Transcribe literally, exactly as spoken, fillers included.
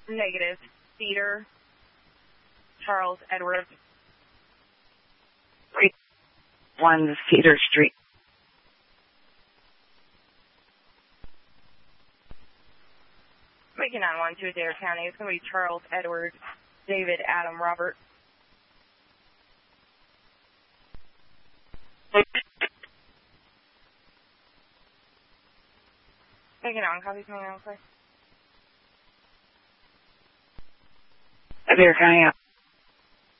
Negative. Cedar. Charles Edwards. one Cedar Street. Making on one to Adair County. It's going to be Charles Edwards, David Adam Robert. Making on copies, making on, please. Adair County.